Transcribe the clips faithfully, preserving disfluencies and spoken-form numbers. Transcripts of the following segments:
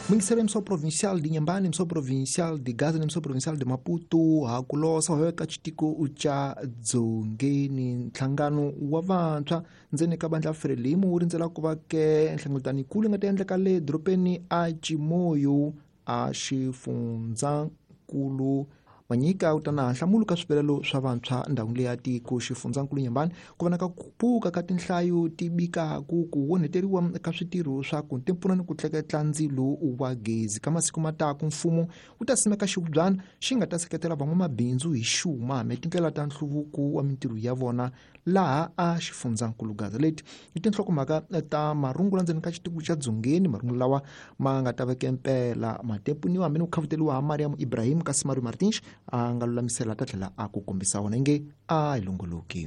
Mingisera emissão provincial de Inhambane, emissão provincial de Gaza, emissão provincial de Maputo, hakulosa waweka chitiko cha dzongeni nhlangano wa vantshwa ndzeni ka bandla Frelimo wu rindzela ku va ke nhlengeletano yikulu nga ta endleka le doropeni a Chimoyo a xifundzankulu manyika u ta na nhlamulo ka swivilelo swa vantshwa ndhawini leyi ya tiko xifundzankulu Nyambani ku va na ka ku pfuka ka tinhlayo ti bikaku ku onheteriwa ka switirho swa ku timpfuna ni ku tleketla ndzilo wa gezi ka masiku mataku mfumo wu ta simeka xivubyana xi nga ta seketela van'wamabindzu hi xuma hambi tindlela ta nhluvuko wa mintirho ya vona laha a xifundzankulu Gaza. Leti i tinhlokomhaka ta marungula ndzeni ka xitiko xa dzongeni, marungula lawa ma nga ta veke mpela matempuniwa hambi ni ku khavuteliwa ha Mariam Ibrahim kasi Mario Martins a nga lulamisela ta tlhela a ku kombisa wona inge a hi longoloki.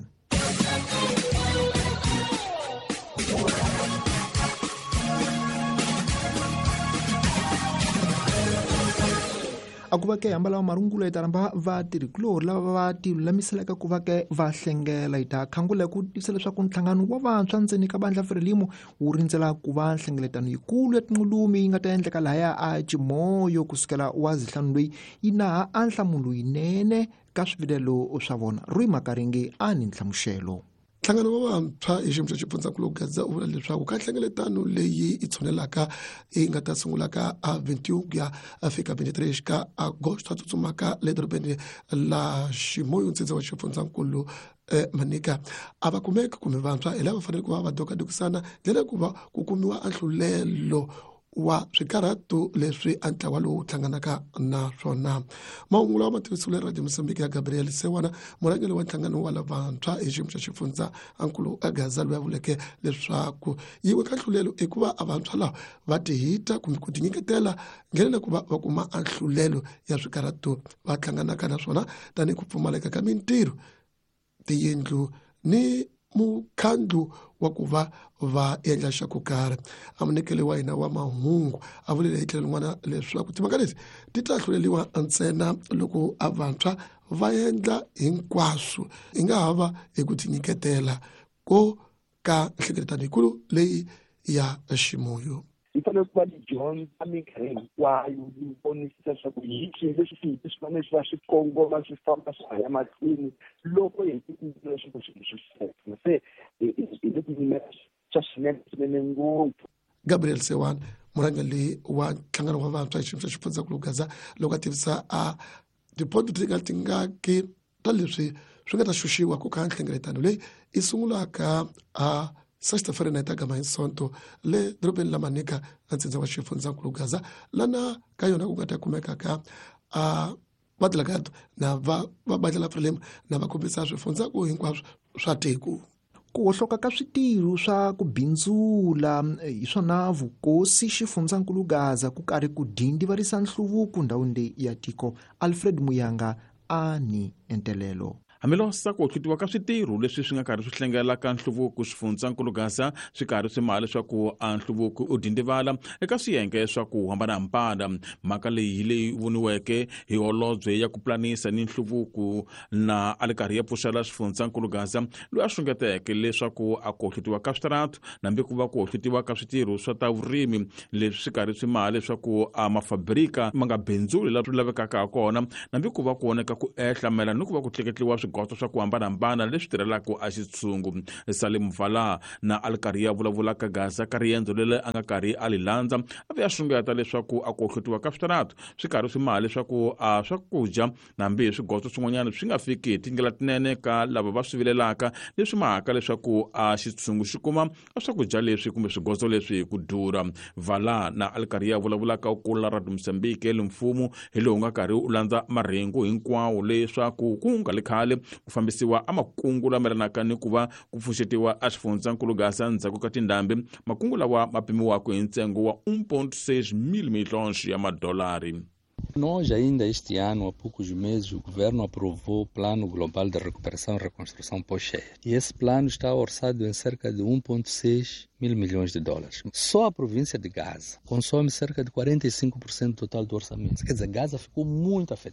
A ku va ke hamba lawa marungula yi ta ramba vatirhikulori lava va ti lulamiselaka ku va ke va hlengela yi ta khangula ku tisa leswaku nhlangano wa vantshwa ndzeni ka bandla Frelimo wu rindzela ku va nhlengeletano yikulu ya tinqulumi yi nga ta endleka lahaya a Chimoyo kusukela wa Zihlanu loyi yi naha a nhlamulo yinene ka swivilelo swa vona. Rui Makaringi a ni nhlamuxelo. Nhlangano wa vantshwa hi xiyimo xa xifundzankulu Gaza u vula leswaku ka nhlengeletano leyi i tshunelaka yi nga ta sungulaka a twenty-one ku ya fika twenty-three ka Agosto a tsutsumaka le dorobeni la Ximoyo ntsindza wa xifundzankulu Eh, manika a va kumeka kumbe vantshwa hi lava fanele ku va va dokadokisana ndlela ku va ku kumiwa anhlulelo wa swikarhatu leswi a ntlawa lowu hlanganaka na swona. Mahungu lawa ma tivisiwile Radio Mozambique ya Gabriel Sewana, murhangeri wa nhlangano wa lavantshwa hi xiyimo xa xifundzankulu Gaza loyi a vuleke leswaku yiwe ka nhlulelo i ku va a vantshwa lawa va tihita kumbe ku tinyiketela nghenela ku va va kuma anhlulelo ya swikarhatu va hlanganaka na swona tanihi ku pfumaleka ka mintirho, tiyindlu ni mukhandlu wa ku va va endla xa ku karhi. A munikeli wa hina wa mahungu a vulile hi tlhelo rin'wana leswaku timhaka leti ti ta hluleliwa ntsena loko a vantshwa va endla hinkwaswo hi nga ha va hi ku tinyiketela ko ka nhlengeletano yikulu leyi ya Ximoyo. Yi fanele ku va ni dyondza minkarhi hinkwayo yi vonisisa leswaku hi xihi leswi swi swi fanele swi va swi kongoma swi famba swi haya mahlweni loko hi tinyikile leswaku swilo swi seka se hi le ku yimela swa swinene swinene ngopfu. Gabriel Sewana, murhangeri wa nhlangano wa vantshwa hi xiyimo xa xifundzankulu Gaza, loko a tivisa a tipondo ti nga tingaki ta leswi swi nga ta xuxiwa ku ka nhlengeletano leyi i sungulaka a Sexta Feira ta gama hi Sonto le dorobeni la Manika a ntsindza wa xifundzankulu Gaza lana ka yona ku nga ta kumeka ka a vadelegado na va va bandla la Frelimo na va kombisa swifundzakulu hinkwaswo swa tiko. Ku hohloka ka switirho swa ku bindzula hi swona vukosi xifundzankulu Gaza ku karhi ku dindivarisa nhluvuko ndhawini leyi ya tiko. Alfred Muyanga a ni entelelo. Hamilosa ku hlutiwa ka switirho leswi swi nga karhi swi hlengela ka nhluvuko xifundzankulu Gaza swi karhi swi mali leswaku a nhluvuko u dindivala eka swiyenge swa ku hambanahambana. Mhaka leyi leyi voniweke hi holobye ya ku planisa ni nhluvuko na a le karhi ya pfuxela xifundzankulu Gaza loyi a xungeteke leswaku a ku hlutiwa ka switaratu nambi ku va ku hlutiwa ka switirho swa ta vurimi leswi swi karhi swi mali leswaku a mafabrika ma nga bindzuli la swi lavekaka ha kona nambi ku va ku oneka ku ehlamela ni ku va ku tleketliwa goto swa ku hambanahambana leswi tirhelaka a xitshungu. Salim Vala na a ri karhi ya vulavulaka Gaza ka riendzo leri a nga karhi a li landza a ve a xungeta leswaku a ku hlutiwa ka switaratu swi karhi swi mali leswaku a swakudya nambi swigoto swin'wanyana swi nga fiki hi tindlela tinene ka lava va swi vilelaka leswi mahaka leswaku a xitshungu xi kuma a swakudya leswi kumbe swigoto leswi hi ku durha. Vala na a ri karhi ya vulavulaka ku la Radio Mozambique le mfumo hi lowu nga karhi u landza marengo hinkwawo leswaku ku nga le khale ku fambisiwa a makungu lamelanaka ni ku va ku pfuxetiwa a xifundzankulu Gaza ndzhaku ka tindhambi. Makungu lawa ma pimiwaka hi ntsengo wa one point six mil milhões ya madolari. Nós ainda este ano, há poucos meses, o governo aprovou o Plano Global de Recuperação e Reconstrução pós-cheia. E esse plano está orçado em cerca de one point six mil milhões de dólares. Só a província de Gaza consome cerca de quarenta e cinco por cento do total do orçamento. Quer dizer, Gaza ficou muito afetada.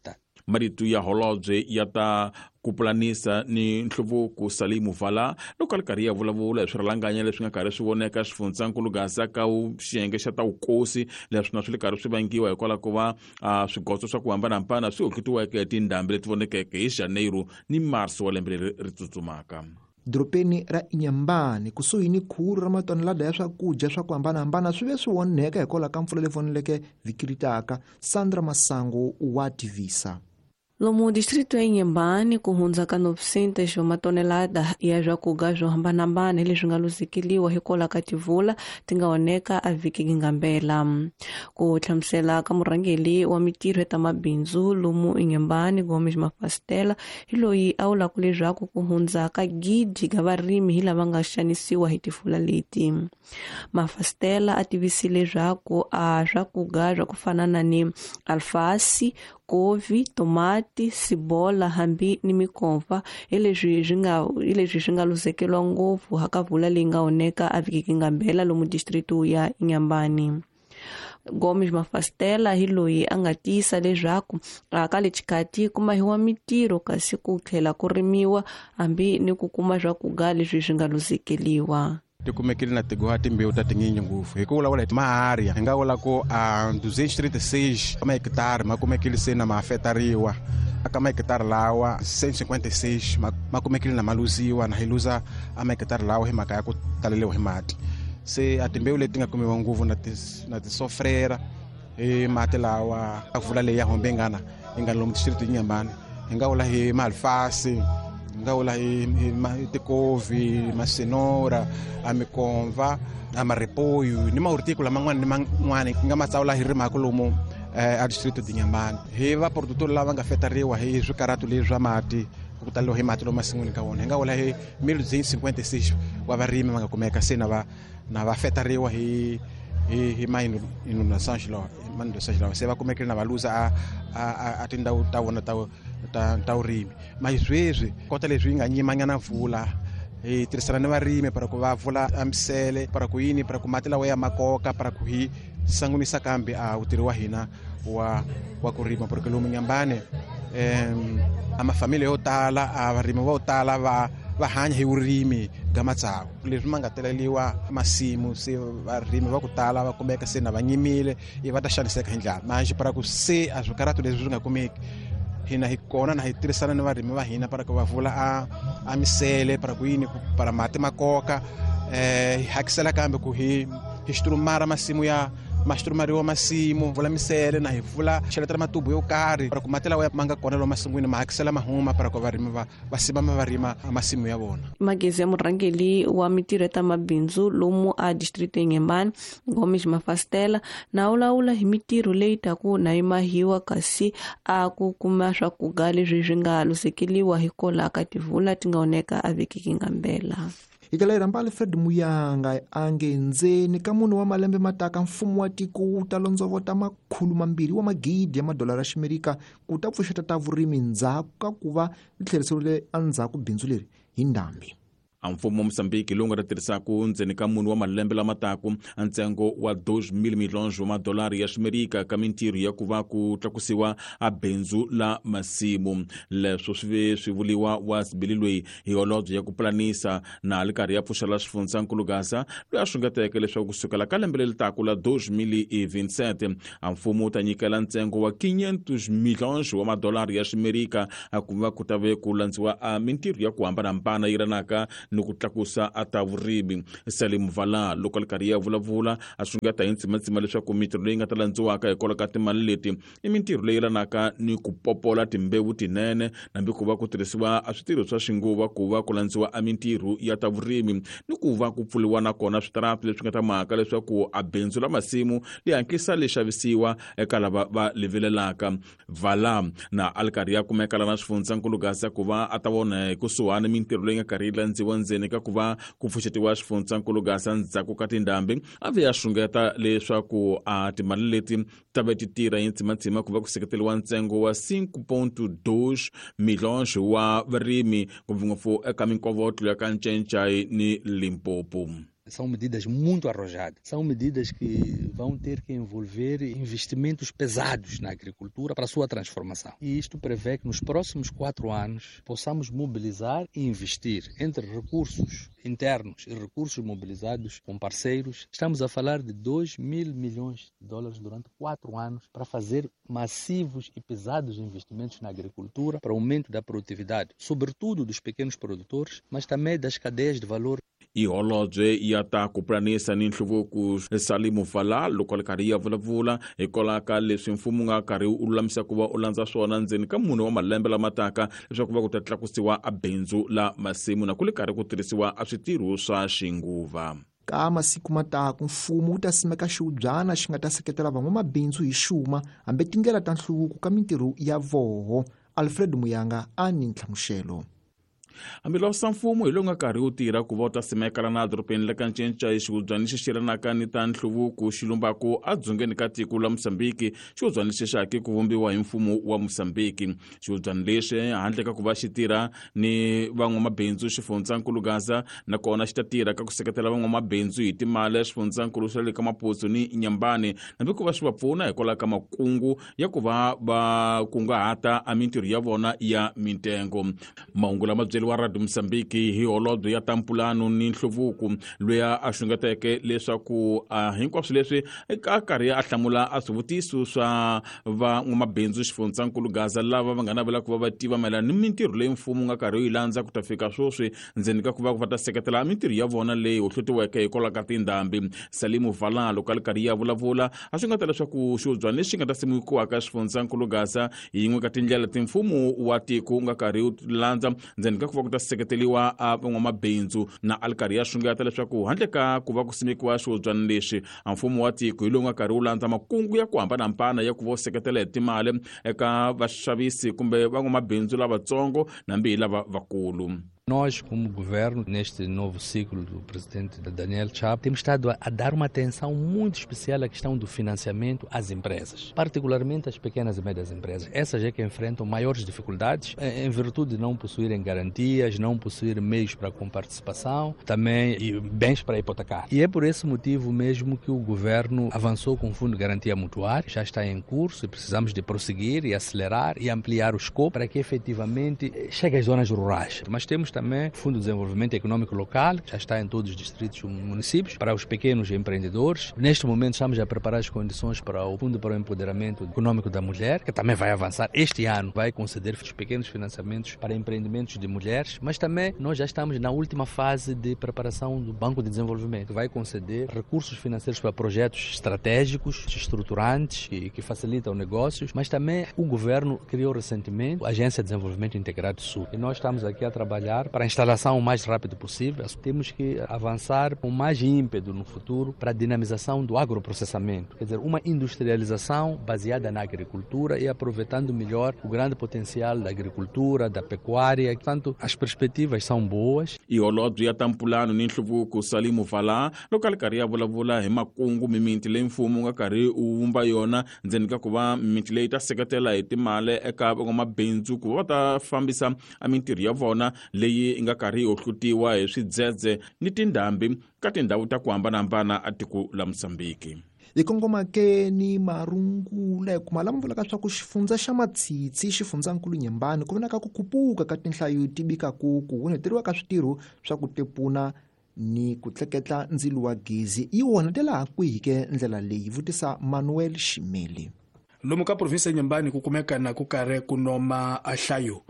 marito ya holobye ya ta ku pulanisa ni nhluvuko Salimu Vala loko ri karhi ya vulavula hi swirhalanganya leswi nga karhi swi voneka xifundzakulu Gaza ka xiyenge xa ta vukosi leswi na swi le karhi swi vangiwa hikwalaho ko va swigotso swa ku hambanahambana swi hokitiweke hi tindhambi leti vonekeke hi Janeiro ni Marso wa lembe leri ri tsutsumaka. Doropeni ra Inyambane kusuhi ni khuru ra matonelada ya swakudya swa ku hambanahambana swi ve swi onheka hikwalaho ka mpfula leyi voneleke vhiki ri taka. Sandra Masango wa Tivisa. Lomu distrito ya Inyambane ku hundza ka novecentos wa matonelada ya swakudya swo hambanahambana leswi nga luzekeliwa hikwalaho ka tivula ti nga onheka a vhiki ngambela. Ku hlamusela ka murhangeli wa mitirho ta mabindzu lomu Inyambane Gomes Mafastela hi loyi a vulaka leswaku ku hundza ka gidi ga varimi hi lava nga xanisiwa hi tifula leti. Mafastela a tivisile leswaku a swakudya swa ku fanana ni alfasi, kovi, tomati, sibola hambi ni mikomva hi leswi swi nga hi leswi swi nga luzekeliwa ngopfu hakavula leyi nga onheka a vhiki ngambela lomu distrito ya Inyambane. Gomes Mafastela hi loyi a nga tiyisa leswaku ka le xikati ku mahiwa mitirho kasi ku tlhela ku rimiwa hambi ni ku kuma swakudya leswi swi nga luzekeliwa. Tikumekile na tigwa timbewu ta tinginyi ngopfu hi ku vulavula hi maharia hi nga vula ku a duzentos e trinta e seis mahekitari ma kumekile se na maafetariwa aka mahekitari lawa cento e cinquenta e seis ma kumekile na maluziwa na hiluza a mahekitari lawa hi mhaka ya ku taleliwa hi mati. Se a timbewu leti nga kumiwa ngopfu na ti na tisofrera hi mati lawa a vula leyi ya hombengana hi nga lomu distrito Inyambane hi nga vula hi maalfasi nga vula hi tikovi, masenora, a mikomva, a marepoyo ni mahortikula man'wana ni man'wana nga matsawula hi rimaka lomu a distrito Inyambane. Hi vaproductori lava nga fetariwa hi swikaratu leswi swa mati ku taleliwa hi mati lomu masin'wini ka vona hi nga vula hi mille duzentos e cinquenta e seis wa varimi va nga kumeka se na va na va fetariwa hi hi hi ma-inundação lawa ma-inundação lawa se va kumekile na va luza a a a tindhawu ta vona ta ta ta urimi. Mas sweswi kota leswi yi nga nyimanyana mpfula hi tirhisana ni varimi para ku va vula a misele para ku yini para ku mati lawa ya makoka para ku hi sangunisa kambe a utirhi wa hina wa wa ku rima porque lomu Inyambane a mafamili yo tala a varimi vo tala va va hanya hi urimi ga matsavu leswi ma nga teleliwa masimu se varimi va ku tala va kumeka se na va nyimile i va ta xaniseka hi ndlala manje para ku se a swikaratu leswi swi nga kumeki hina hi kona na hi tirhisana ni varimi va hina para ku va vula a a misele para ku yini para mati makoka eh hi hakisela kambe ku hi hi xturumara masimu ya masturumariwa masimu vula misele na hi vula cheletela matubo yo karhi para ku mati lawa ma nga kona lo masungwini ma hakisela mahuma para ku varimi va va siva ma varima masimu ya vona. Magezi ya murhangeli wa mitirho ta mabindzu lomu a distrito Inyambane Gomes Mafastela na ulawula hi mitirho leyi taku na imahiwa kasi a ku kuma swakudya leswi swi nga luzekeliwa hi kola ka tivula ti nga onheka a vhiki ngambela. Ikalayira mbali Fred Muyanga ange ndzeni ka munhu wa malembe mataka mfumo wa tiko wu ta londzovota makhulu mambirhi wa magidi ya madolara ya Ximerika ku ta pfuxeta ta vurimi ndzhaku ka ku va tlheriseriwile endzhaku bindzu leri hi ndhambi. A mfumo wa Moçambique lowu nga ta tirhisaka ndzeni ka munhu wa malembe lama taku a ntsengo wa dois mil milhões wa madolari ya Ximerika ka mintirho ya ku va ku tlakusiwa a bindzu la masimu. Leswo swi ve swi vuliwa wa Sibililwe hi holobye ya ku pulanisa na le karhi ya pfuxela xifundzakulu Gaza loyi a xungeteke leswaku kusukela ka lembe leri taku la dois mil e vinte e sete a mfumo wu ta nyikela ntsengo wa quinhentos milhões wa madolari ya Ximerika a ku va ku ta ve ku landziwa a mintirho ya ku hambanahambana yi ranaka ni ku tlakusa a ta vurimi. Salimu Vala loko ri karhi ya vulavula a xungeta hi ntsimantsima leswaku mintirho leyi nga ta landziwaka hikwalaho ka timali leti i mintirho leyi ranaka ni ku popola timbewu tinene nambi ku va ku tirhisiwa a switirho swa xinguva ku va ku landziwa a mintirho ya ta vurimi ni ku va ku pfuliwa na kona switarata leswi nga ta mhaka leswaku a bindzu la masimu li hankisa le xavisiwa eka lava va levelelaka. Vala na a ri karhi ya kumeka la na xifundzakulu Gaza ku va a ta vona hi kusuhani mintirho leyi nga karhi yi landziwa ndzeni ka ku va ku pfuxetiwa xifundzakulu Gaza ndzhaku ka tindhambi a ve ya xungeta leswaku a timali leti ta ve ti tirha hi ntsimantsima ku va ku seketeliwa ntsengo wa cinco ponto dois milhões wa varimi ngopfungopfu eka minkovotlo ya ka Ncencai ni Limpopo. São medidas muito arrojadas. São medidas que vão ter que envolver investimentos pesados na agricultura para a sua transformação. E isto prevê que nos próximos quatro anos possamos mobilizar e investir entre recursos internos e recursos mobilizados com parceiros. Estamos a falar de dois mil milhões de dólares durante quatro anos para fazer massivos e pesados investimentos na agricultura para aumento da produtividade, sobretudo dos pequenos produtores, mas também das cadeias de valor. E holobye e ataku pranisa ni nhluvuko Salimu Vala loko li karhi ya vulavula hikwalaho leswi mfumo nga karhi u lulamisa ku va u landza swona ndzeni ka mune wa malembe lama taka leswaku va ku ta tlakusiwa a bindzu la masimu na ku li karhi ku tirhisiwa a switirho swa xinguva. Ka masiku mataka mfumo wu ta simeka xiubyana xi nga ta seketela van'wamabindzu hi xuma hambi tindlela ta nhluvuko ka mintirho ya voho. Alfred Muyanga a ni nhlamuxelo. Hambiloko mfumo hi lowu nga karhi wu tirha ku va u ta simekela na doropeni le ka ncinca hi xiubyana lexi xi xiranaka ni ta nhluvuko xi lumbako adzongeni ka tiko la Mosambiki. Xiubyana lexi xi hake ku vumbiwa hi mfumo wa Mosambiki. Xiubyana lexi handle ka ku va xi tirha ni van'wamabindzu xifundzankulu Gaza nakona xi ta tirha ka ku seketela van'wamabindzu hi timali ya xifundzankulu xa le ka Maputo ni Nyambane hambi ku va swi va pfuna hikwalaho ka makungu ya ku va va kunguhata a mintirho ya vona ya mitengo. Mahungu lama byeli wa Radio Mosambiki hi holobye ya tampulano ni nhluvuko loyi a xungeteke leswaku hinkwaswo leswi eka karhi a hlamula a swivutiso swa van'wamabindzu xifundzankulu Gaza lava va nga navela ku va va tiva mayelana ni mintirho leyi mfumo nga karhi yi landza ku ta fika swoswi ndzeni ka ku va ku va ta seketela mintirho ya vona leyi huhlutiweke hikwalaho ka tindhambi. Salimu Vala loko a li karhi ya vulavula a swi nga ta leswaku xiubyana lexi nga ta simekiwa ka xifundzankulu Gaza hi yin'we ka tindlela timfumo wa tiko u nga karhi u landza ndzeni ka ku va ku ta seketeliwa a van'wamabindzu na a li karhi ya xungeta leswaku handle ka ku va ku simekiwa xiubyana lexi a mfumo wa tiko hi lowu nga karhi wu landza makungu ya ku hambanahambana ya ku va seketela hi timali eka vaxavisi kumbe van'wamabindzu lavatsongo na hambi hi lava vakulu. Nós, como governo, neste novo ciclo do presidente Daniel Chapo, temos estado a, a dar uma atenção muito especial à questão do financiamento às empresas, particularmente às pequenas e médias empresas. Essas é que enfrentam maiores dificuldades em, em virtude de não possuírem garantias, não possuírem meios para comparticipação, também e bens para hipotecar. E é por esse motivo mesmo que o governo avançou com o Fundo de Garantia Mutuária, já está em curso e precisamos de prosseguir e acelerar e ampliar o escopo para que efetivamente chegue às zonas rurais. Mas temos também o Fundo de Desenvolvimento Econômico Local, já está em todos os distritos e municípios, para os pequenos empreendedores. Neste momento estamos a preparar as condições para o Fundo para o Empoderamento Econômico da Mulher, que também vai avançar este ano, vai conceder os pequenos financiamentos para empreendimentos de mulheres, mas também nós já estamos na última fase de preparação do Banco de Desenvolvimento, que vai conceder recursos financeiros para projetos estratégicos, estruturantes, que, que facilitam negócios, mas também o governo criou recentemente a Agência de Desenvolvimento Integrado Sul, e nós estamos aqui a trabalhar para a instalação o mais rápido possível. Temos que avançar com mais ímpeto no futuro para a dinamização do agroprocessamento, quer dizer, uma industrialização baseada na agricultura e aproveitando melhor o grande potencial da agricultura, da pecuária. Portanto, as perspectivas são boas. E holobye ya tampulano ni nhluvuko Salimu Vala loko a li karhi ya vulavula hi makungu mimiti leyi mfumo nga karhi u vumba yona ndzeni ka ku va mimiti leyi ta seketela hi timali eka van'wamabindzu ku va ta fambisa a mintirho ya vona leyi inga karhi uhlutiwa hi swidzedze ni tindhambi ka tindhawu ta ku hambanahambana a tiko la Mosambiki. Hi kongomake ni marungula hi kuma lama vulaka swa ku xifundza xa Matsitsi xifundzankulu Nyembane ku vonaka ku khupuka ka tinhlayo tibikaku ku huneteriwa ka switirho swa ku tepuna ni ku tleketla ndzilo wa gezi yi onhetela kwihi ke ndlela leyi, vutisa Manuel Shimeli. Lomu ka provinsi ya Nyembane ku kumeka na ku karhi ku noma ahlayo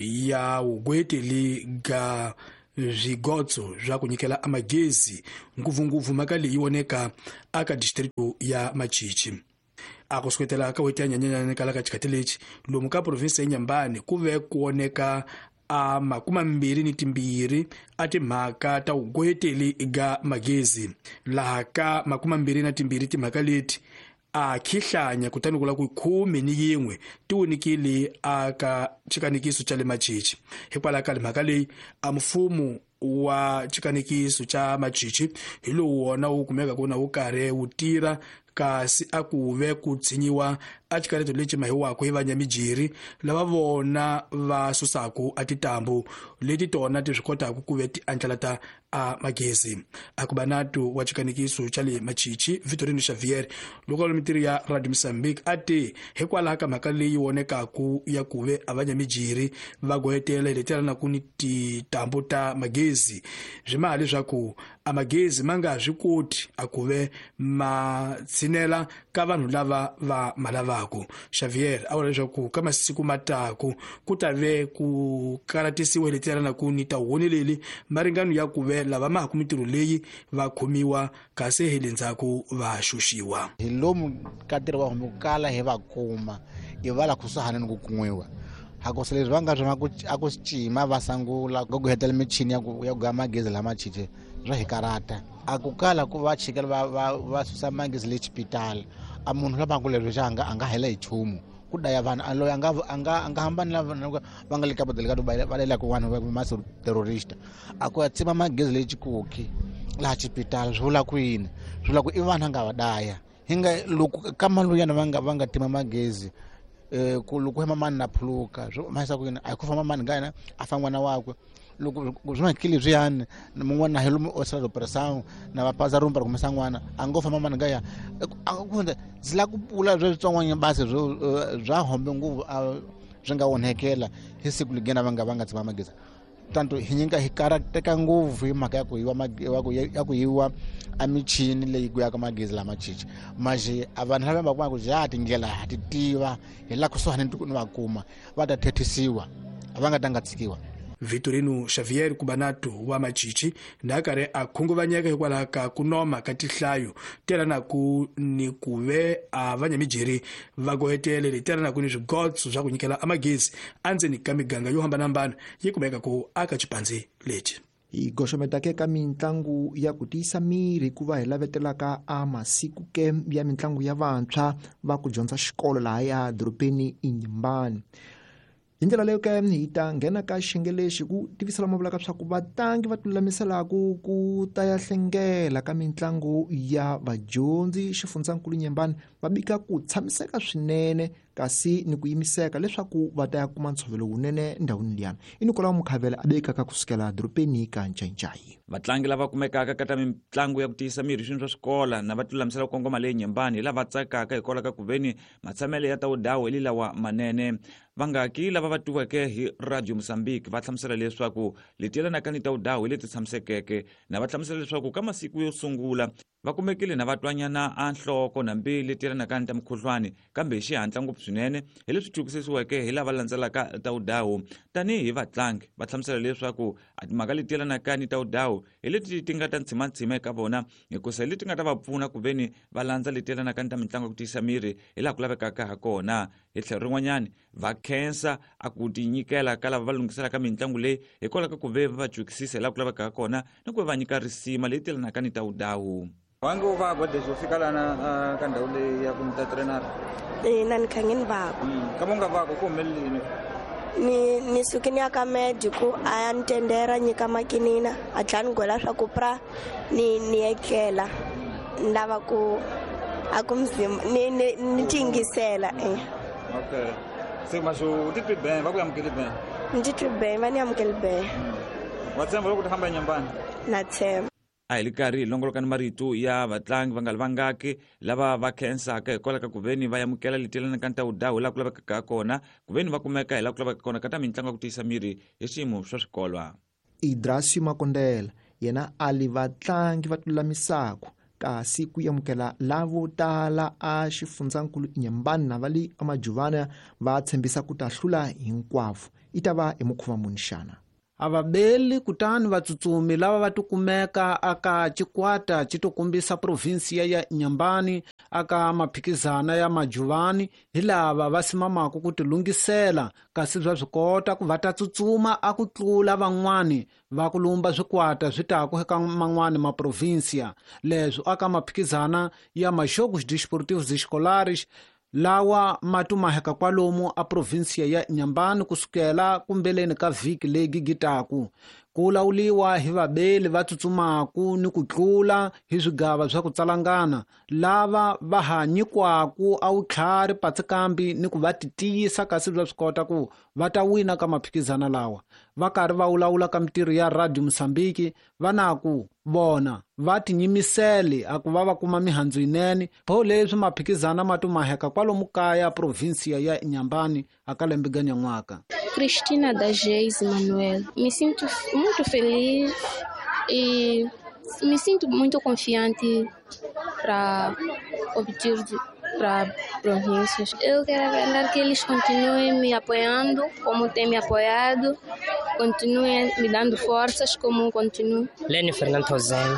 ya ugweteli ga zvigodzo zva kunyikela amagezi nguvunguvu mhaka leyi yioneka aka district ya Machichi. Akuswetela aka weti ya nyanyanyane kala ka chikati lechi lomu ka provinsi ya Nyembane kuve kuoneka a makuma mbiri ni timbiri ati mhaka ta ugweteli ga magezi laha ka makuma mbiri na timbiri timhaka leti a khihlanya kutani kula ku khume ni yin'we ti unikile aka chikanikiso cha le Machichi. Hikwalaho ka mhaka leyi a mfumo wa chikanikiso cha Machichi hi lowu wona wu kumeka ku na wu karhi wu tirha kasi a ku ve ku tshinyiwa a xikaleto lexi mahiwaka hi vanyamijiri lava vona va susaku a titambu leti tona ti swi kotaku ku ve ti andlalata a magezi. A ku banatu wa xikanikiso xa le Machichi Vitorino Xavier loko mintirho ya Radio Mozambique a te hikwalaho ka mhaka leyi wonekaku ya ku ve a vanyamijiri va gohetela hi letelana ku ni titambu ta magezi byi maha leswaku a magezi ma nga swi koti a ku ve ma tshinela ka vanhu lava va ma lavaku. Xavier a vula leswaku ka masiku mataku ku ta ve ku karatisiwa hi letelana ku ni ta huoneleli maringano ya ku ve lava ma ha ku mintirho leyi va khomiwa kasi hi le ndzhaku va xuxiwa. Hi lomu ka ntirho wa humi ku kala hi va kuma i va la kusuhani ni ku kun'wiwa hakosa leswi va nga swi a ku cima va sangula ku hetela michini ya ku ya ku ga magezi lama chiche swa hi karata a ku kala ku va chikela va va va susa magezi le hospital a munhu lava ku leswi anga anga hela hi chumu ku daya vanhu a loyi anga anga anga hambani lava va nga le ka bodele ka du ba lela ku vanhu va maso terrorist a ku tsima magezi le chikoki la hospital swi vula ku yini swi vula ku i vanhu nga va daya hinga loko kama luyana va nga va nga tima magezi eh ku loko hema mani na phuluka mahisa ku yini a ku famba mani ngana a fa n'wana wakwe loko zwi kile zwiyani mun'wana helo o sala operação na va paza rumba ku misa n'wana a ngo famba mani ngaya a ku zila ku pula zwe tsongwanya base zwo zwa hombe nguvu zwi nga onhekela hi siku ligena va nga va nga tsima magezi tanto hinyinga hi karateka nguvu hi mhaka ya ku yiwa ya ku yiwa a michini leyi ku ya ka magezi lama chichi maje a vanhu lava va kuma ku ja tindlela ha ti tiva hi la kusuhani ni va kuma va ta thethisiwa va nga tanga tsikiwa. Vitorino Xavier Kubanato wa Machichi na kare a khunguvanyeka hikwalaho ka ku noma ka tihlayo telana ku ni ku ve a vanyamijeri va gohetele letelana ku ni swigotso swa ku nyikela amagezi andzeni ka miganga yo hambanahambana yi kumeka ku aka xipandze lexi. Hi goxometake ka mitlangu ya ku tiyisa miri ku va hi lavetelaka a masiku ke ya mitlangu ya vantshwa va ku dyondza xikolo laha ya dorobeni Inyembani. Hi ndlela leyo ka hi ta nghena ka xiyenge lexi ku tivisela mavulaka swa ku vatlangi va tilulamiselaku ku ta ya hlengela ka mitlangu ya vadyondzi xifundzankulu Nyembani va bika ku tshamiseka swinene kasi ni ku yimiseka leswaku va ta ya kuma ntshovelo wunene ndhawini liyana. I Nicola Mukhavela a bekaka kusukela dorobeni ka Ncaincayi. Vatlangi lava kumekaka ka ta mitlangu ya ku tiyisa miri swilo swa swikola na va tilulamisela ku kongoma leyi Nyembani hi lava tsakaka hikwalaho ka ku veni matshamelo ya tawudawu hi lawa manene. Vangaki lava va tiweke hi Radio Mozambique va hlamusela leswaku leti yelanaka ni tawudawu hi leti tshamisekeke na va hlamusela leswaku ka masiku yo sungula va kumekile na vatwanyana a nhloko na mbilu leti yelanaka ni ta mukhuhlwani kambe hi xihatla ngopfu swinene hi leswi tshukisisiweke hi lava landzelaka tawudawu. Tanihi vatlangi va hlamusela leswaku a timhaka leti yelanaka ni tawudawu hi leti ti nga ta ntshima eka vona hikusa leti nga ta va pfuna ku veni va landza leti yelanaka ni ta mitlangu ya ku tiyisa miri hi laha ku lavekaka ha kona. Hi tlhelo rin'wanyani va khensa a ku tinyikela ka lava va lunghiselaka mitlangu leyi hikwalaho ka ku ve va jukisisa hi laha ku laveka ha kona ni ku va va nyika risima leti yelanaka ni tawudawu. Wange u vagwa leswi u fika lana ka ndhawu leyi ya ku mi ta trenara? Ina ni khange ni vagwa. Kama u nga vagwa ku humelelini? ni ni suke ni ya ka medico a ya ni tendera nyika makinina a tlhela ni gwela swa ku pra ni ni etlela ni lava ku a ku mzima ni ni ni tingisela eh. Okay. Se masho u titwi ben va ku amukeli ben? Ni titwi ben va ni amukeli ben. Wa tshemba loko ti famba Nyembani? Na tshemba. A hi ri karhi hi longolokani marito ya vatlangi va nga vangaki lava va khensaka hikwalaho ka ku veni va yamukela leti yelanaka ni tawudawu hi laha ku lavekaka ha kona ku veni va kumeka hi laha ku laveka kona ka ta mitlangu ya ku tiyisa miri hi swiyimo swa swikolwa. Idrasio Makondela yena ali vatlangi va tilulamisaka kasi ku yamukela lavo tala a xifundzankulu Nyembani na vali amajuvana va tshembisa ku ta hlula hinkwavo. I ta va emukhuva munixana. Avabeli kutani vatsutsumi lava va tikumeka aka chikwata chitokombisa provinsia ya Nyembani aka maphikizana ya majuvani hi lava va simamaku ku tilungisela kasi bya swi kota ku va ta tsutsuma a ku tlula van'wani va ku lumba swikwata swi taku eka man'wani maprovinsia leswo aka maphikizana ya majogos desportivos escolares lawa matumaheka kwalomu a provinsia ya Nyembani kusukela kumbeleni ka vhiki leyi gigitaku ku lawuliwa hi vabeli va tsutsumaku ni ku tlula hi swigava swa ku tsalangana lava va ha nyikwaku a vutlhari patsikambi ni ku va titiyisa kasi va swi kota ku va ta wina ka maphikizana lawa. Va karhi va wulawula ka mitirho ya Radio Mosambiki va naku vona va tinyimisele a ku va va kuma mihandzu yinene pho leswi maphikizana ma tumaheka kwalomu kaya provinsia ya Inhambane aka lembe ganyan'waka. Cristina da Geis Manuel. Me sinto muito feliz e me sinto muito confiante para obter para províncias. Eu quero agradecer que eles continuem me apoiando como têm me apoiado, continuem me dando forças como continuam. Lênio Fernando Rosén.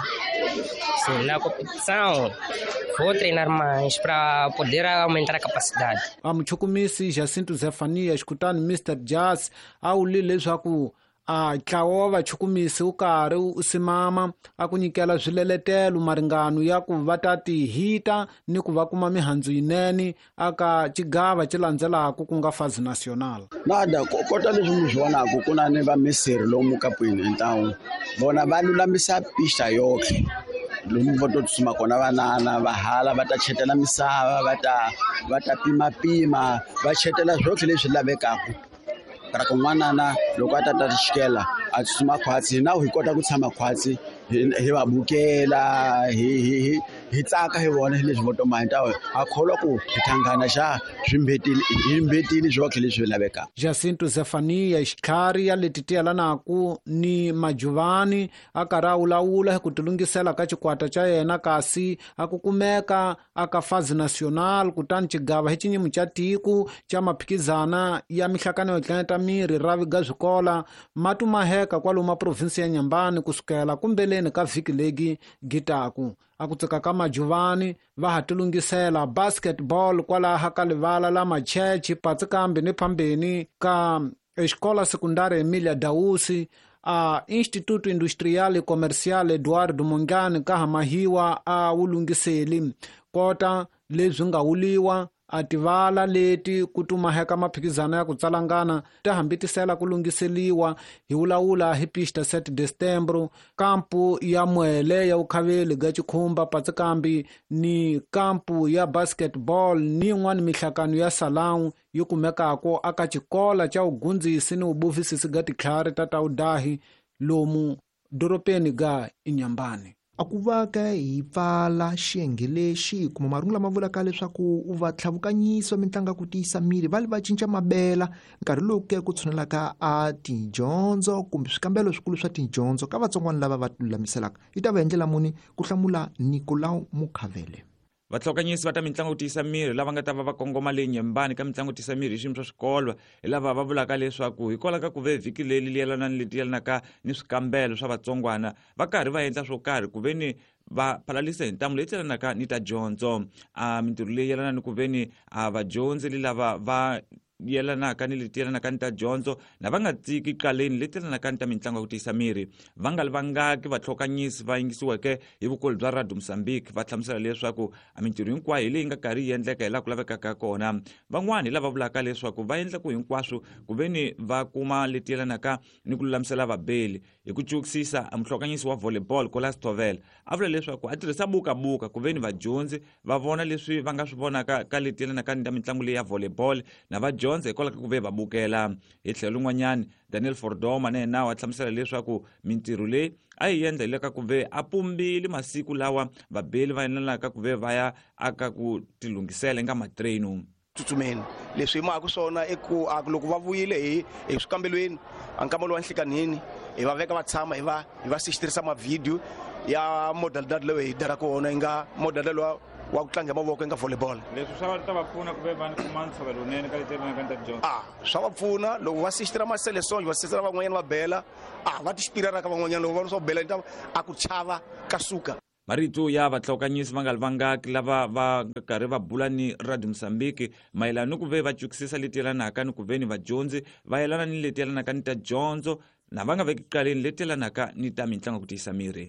Sim, na competição vou treinar mais para poder aumentar a capacidade. A muchukumisi Jacinto Zefania escutando mister Jazz au lile leswaku a ntlawa wa vachukumisi wu karhi u simama a ku nyikela swileletelo maringano ya ku va ta tihita ni ku va kuma mihandzu yinene aka cigava ci landzelaku ku nga fazi national. Nada kota leswi mi swi vonaku ku na ni vameseri lomu kapwini então vona va lulamisa pista yohle lomu vo to tsutsuma kona vanana vahala va ta chetela misava va ta va ta pimapima va chetela zwohle leswi lavekaku kara kun'wanana loko a ta ta xikela a tsutsuma khwatsi na hi kota ku tshama khwatsi hi va bukela hi hi hi tsaka hi vona leswi vo to mahita a kholwa ku hi thangana xa swimbetili hi mbetili zwohle leswi lavekaka. Jacinto Zefania xitlhari ya leti tiyelanaku ni majuvani a karhi a wulawula hi ku tilungisela ka cikwata ca yena kasi a ku kumeka aka fazi national kutani cigava hi cinyimu ca tiku ca maphikizana ya mihlakano yo tlangeta miri ra viga zwikola matumaheka kwalomu maprovinsi ya Nyambani kusukela kumbeleni ka vhiki legi gitaku. A ku tsika ka majuvani va ha tilungisela basketball kwalaha ka livala la machechi patsikambi ni phambeni ka exikola sekundari Emilia Dausi a Instituto Industrial e Comercial Eduardo Mongani ka hamahiwa a wulungiseli kota lebyi nga wuliwa a tivala leti ku tumaheka maphikizana ya ku tsalangana ta hambitisela ku lungiseliwa hi wulawula hi pista set December kampu ya mwele ya ukhaveli ga cikhumba patsikambi ni kampu ya basketball ni yin'wani mihlakano ya salawu yi kumekako aka cikola ca ugundzisi ni ubuvisisi ga titlhari ta tawudahi lomu doropeni ga Inhambane. A ku va ka hi pfala xiyenge lexi kuma marungu lama vulaka leswaku u va tlhavukanyisa mitlangu ku tiyisa miri va va cinca mabela nkarhi lowu ke ku tshunelaka a tidyondzo kumbe swikambelo swikulu swa tidyondzo ka vatsongwana lava va lulamiselaka yi ta va endlela muni ku hlamula Nicolau Mukhavele. Vatlhokanyisi va ta mitlangu ku tiyisa miri lava nga ta va va kongoma le Nyembani ka mitlangu ku tiyisa miri hi swiyimo swa swikolo hi lava va vulaka leswaku hikwalaho ka ku ve vhiki leli liyelana ni leti yelanaka ni swikambelo swa vatsongwana va karhi va endla swo karhi ku ve ni va phalalisa hi ntamu leyi yelanaka ni ta dyondzo a mintirho leyi yelana ni ku ve ni a vadyondzi lava va yelanaka ni leti yelanaka ni ta dyondzo na va nga tsiki qaleni leti yelanaka ni ta mitlangu ku tiyisa miri va nga vangaki vatlhokanyisi va yingisiweke hi vukulu bya Radio Mosambiki va hlamusela leswaku a mintirho hinkwayo leyi nga karhi yi endleka hi laha ku lavekaka kona van'wani lava vulaka leswaku va endla ku hinkwaswo ku ve ni va kuma leti yelanaka ni ku lulamisela vabeli hi ku cukisisa a muhlokanyisi wa volleyball Colas Tovel a vula leswaku a tirhisa bukabuka ku ve ni vadyondzi va vona leswi va nga swi vonaka ka leti yelanaka ni ta mitlangu leyi ya volleyball na vadyondzi hikwalaho ka ku ve va bukela hi tlhelo rin'wanyani Daniel Fordoma na yena wa hlamusela leswaku mintirho leyi a yi endla hileka ku ve a pumbile masiku lawa vabeli va endlanaka ku ve va ya aka ku tilungisela eka matreno tsutsumeni leswi hi maku swona i ku loko va vuyile hi hi swikambelweni a nkama lowu wa nhlikanini hi va veka va tshama hi va hi va sixitirisa mavideo ya modalidade leyi hi daraka wona yi nga modalidade lowa wa ku tlanga mavoko eka volleyball. Leswi swa ta va pfuna ku ve va kuma ntshovelo lowunene ka leti yelanaka ni ta dyondzo. Ah swa va pfuna loko va sixitirha maselesonje va sixitirha van'wanyana va bela ah va tixipirara ka van'wanyana loko va swo bela a ku chava ka suka. Marito ya vatlhokanyisi va nga vangaki lava va karhi va bula ni Radio Mosambiki mayelana ni ku ve va cukisisa leti yelanaka ni ku ve ni vadyondzi va yelana ni leti yelanaka ni ta dyondzo na va nga veki qaleni leti yelanaka ni ta mitlangu ku tiyisa miri.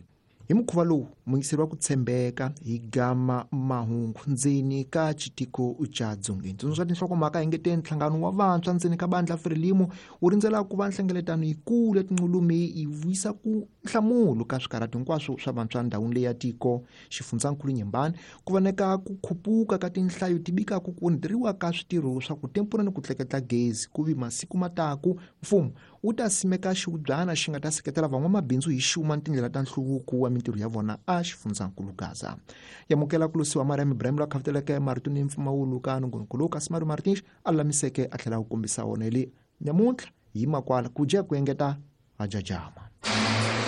hi mukhuva lowu muyingiseri ku tshembeka hi gama mahungu ndzeni ka xitiko xa dzongeni tsundzuxa tinhlokomhaka hi ngeteni nhlangano wa vantshwa ndzeni ka bandla Frelimo wu rindzela ku va nhlengeletano yikulu etinqulumi yi vuyisa ku nhlamulo ka swikarhati hinkwaswo swa vantshwa ndhawini leyi ya tiko xifundzankulu Nyembani ku vaneka ku khupuka ka tinhlayo tibikaka ku onhiteriwa ka switirho swa ku tempura ni ku tleketla gezi ku vi masiku mataku mfumo wu ta simeka xiubyana xi nga ta seketela van'wamabindzu hi xuma tindlela ta nhluvuko wa mintirho ya vona a xifundzankulu Gaza. Yamukela ku lusiwa Mariam Ibrahim la khavuteleke marito ni mpfumawulo ka nongonoko kasi Mario Martins a lamiseke a tlhela ku kombisa wona le nyamuntlha hi makwala ku je ku engeta ajajama.